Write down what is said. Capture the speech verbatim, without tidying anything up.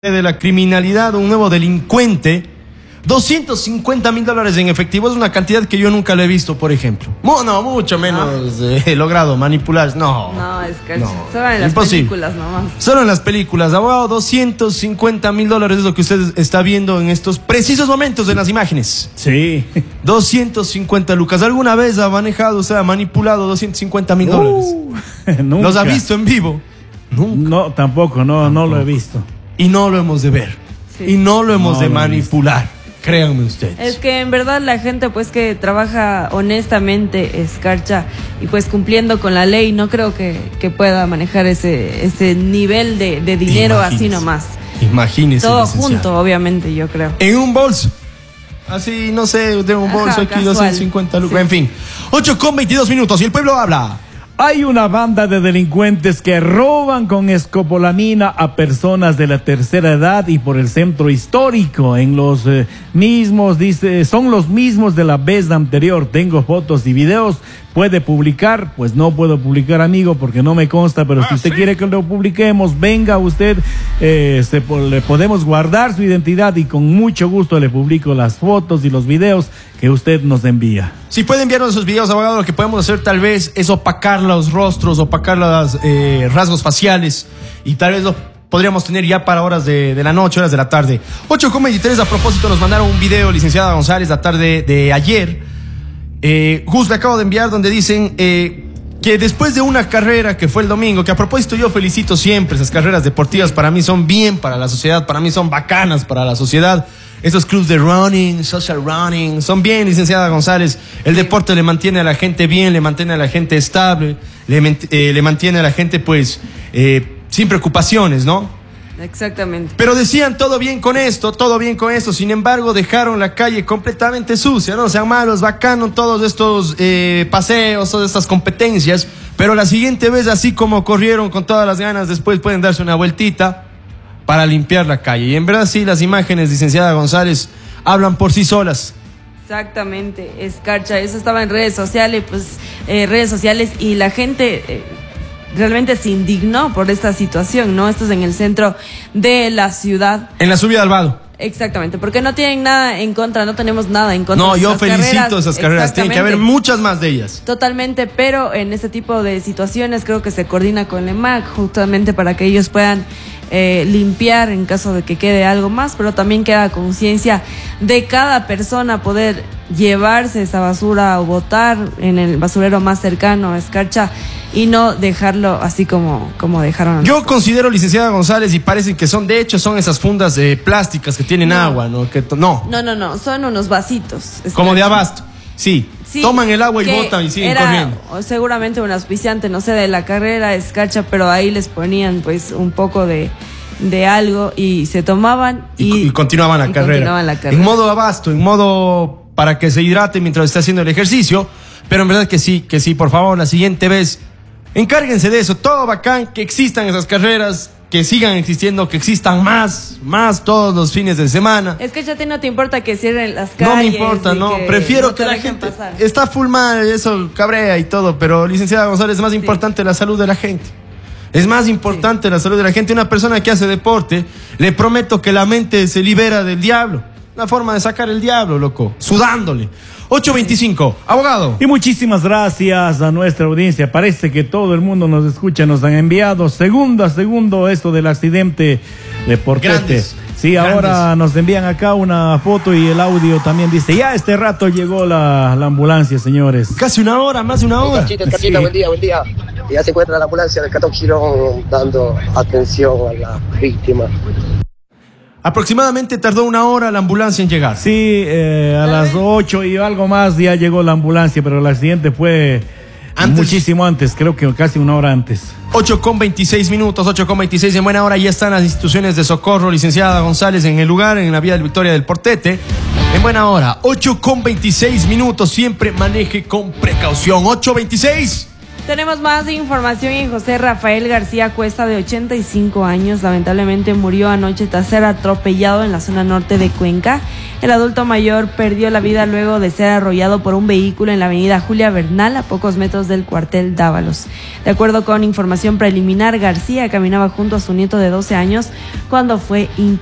de la criminalidad, un nuevo delincuente, doscientos cincuenta mil dólares en efectivo. Es una cantidad que yo nunca lo he visto, por ejemplo. No, mucho menos no. eh, logrado manipular. No, no, es que no, solo en las imposible. películas nomás. Solo en las películas. Abogado, doscientos cincuenta mil dólares es lo que usted está viendo en estos precisos momentos en las imágenes. Sí. doscientos cincuenta lucas. ¿Alguna vez ha manejado, o sea, ha manipulado doscientos cincuenta mil dólares? Uh, nunca. ¿Los ha visto en vivo? Nunca. No, tampoco, no, tampoco. no lo he visto. Y no lo hemos de ver. Sí. Y no lo hemos no de lo manipular. Créanme ustedes. Es que en verdad la gente pues que trabaja honestamente, escarcha, y pues cumpliendo con la ley, no creo que, que pueda manejar ese, ese nivel de, de dinero Imagínese. así nomás. Imagínese. Todo junto, obviamente, yo creo. En un bolso. Así, no sé, de un bolso Ajá, aquí, casual. doscientos cincuenta lucas. Sí. En fin, ocho con veintidós minutos y el pueblo habla. Hay una banda de delincuentes que roban con escopolamina a personas de la tercera edad y por el centro histórico. En los eh, mismos, dice, son los mismos de la vez anterior. Tengo fotos y videos. ¿Puede publicar? Pues no puedo publicar, amigo, porque no me consta, pero ah, si usted ¿sí? quiere que lo publiquemos, venga usted, eh, se, le podemos guardar su identidad y con mucho gusto le publico las fotos y los videos que usted nos envía. Si puede enviarnos esos videos, abogado, lo que podemos hacer tal vez es opacar los rostros, opacar los eh, rasgos faciales y tal vez lo podríamos tener ya para horas de, de la noche, horas de la tarde. ocho con veintitrés, a propósito, nos mandaron un video, licenciada González, la tarde de ayer. Eh, Gus, le acabo de enviar donde dicen eh, que después de una carrera que fue el domingo, que a propósito yo felicito siempre, esas carreras deportivas para mí son bien para la sociedad, para mí son bacanas para la sociedad. Estos clubs de running, social running, son bien, licenciada González. El deporte le mantiene a la gente bien, le mantiene a la gente estable, le, eh, le mantiene a la gente pues eh, sin preocupaciones, ¿no? Exactamente. Pero decían todo bien con esto, todo bien con esto. Sin embargo, dejaron la calle completamente sucia, ¿no? Sean malos, bacanos todos estos eh, paseos, todas estas competencias. Pero la siguiente vez, así como corrieron con todas las ganas, después pueden darse una vueltita para limpiar la calle. Y en verdad sí, las imágenes, licenciada González, hablan por sí solas. Exactamente, escarcha. Eso estaba en redes sociales, pues eh, redes sociales y la gente... Eh, realmente se indignó por esta situación, ¿no? Esto es en el centro de la ciudad. En la subida al Vado. Exactamente, porque no tienen nada en contra, no tenemos nada en contra no, de esas carreras. No, yo felicito esas carreras, tiene que haber muchas más de ellas. Totalmente, pero en este tipo de situaciones creo que se coordina con el E M A C justamente para que ellos puedan eh, limpiar en caso de que quede algo más, pero también queda conciencia de cada persona poder llevarse esa basura o botar en el basurero más cercano a escarcha y no dejarlo así como, como dejaron. Yo considero, licenciada González, y parecen que son, de hecho, son esas fundas de plásticas que tienen no. agua, ¿no? Que no. no, no, no, son unos vasitos. Escarcha. Como de abasto, sí. sí. Toman el agua y botan y siguen era corriendo. Seguramente un auspiciante, no sé, de la carrera, escarcha, pero ahí les ponían pues un poco de... de algo y se tomaban y, y, y continuaban la y carrera. Continuaban la carrera. En modo abasto, en modo para que se hidrate mientras está haciendo el ejercicio. Pero en verdad que sí, que sí, por favor, la siguiente vez, encárguense de eso. Todo bacán, que existan esas carreras, que sigan existiendo, que existan más, más todos los fines de semana. Es que ya te no te importa que cierren las calles. No me importa, no. Que Prefiero no que la gente pasar. Está full mal, eso cabrea y todo, pero licenciada González, es más sí. importante la salud de la gente. Es más importante sí. la salud de la gente. Una persona que hace deporte, le prometo que la mente se libera del diablo. Una forma de sacar el diablo, loco, sudándole. ocho veinticinco, abogado. Y muchísimas gracias a nuestra audiencia. Parece que todo el mundo nos escucha, nos han enviado segundo a segundo esto del accidente de Portete. Grandes. Sí, Grandes. Ahora nos envían acá una foto y el audio también dice, ya este rato llegó la, la ambulancia, señores. Casi una hora, más de una hora. Cachita, cachita, sí. Buen día, buen día. Ya se encuentra la ambulancia del Catón Girón dando atención a la víctima. Aproximadamente tardó una hora la ambulancia en llegar. Sí, eh, a las ocho y algo más ya llegó la ambulancia, pero el accidente fue antes, muchísimo antes, creo que casi una hora antes. ocho con veintiséis minutos, ocho con veintiséis, en buena hora ya están las instituciones de socorro, licenciada González, en el lugar, en la vía de Victoria del Portete. En buena hora, ocho con veintiséis minutos, siempre maneje con precaución. ocho veintiséis. Tenemos más información y José Rafael García Cuesta, de ochenta y cinco años, lamentablemente murió anoche tras ser atropellado en la zona norte de Cuenca. El adulto mayor perdió la vida luego de ser arrollado por un vehículo en la avenida Julia Bernal, a pocos metros del cuartel Dávalos. De acuerdo con información preliminar, García caminaba junto a su nieto de doce años cuando fue impactado.